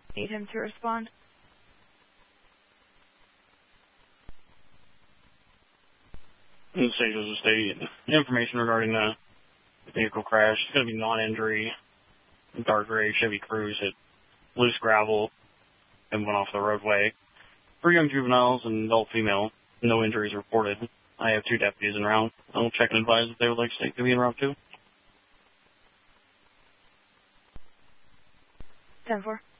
Need him to respond. In Stages of State, information regarding the vehicle crash. It's going to be non-injury, dark gray Chevy Cruze hit loose gravel and went off the roadway. 3 young juveniles and adult female. No injuries reported. I have 2 deputies en route. I will check and advise if they would like State to be en route too. 10-4.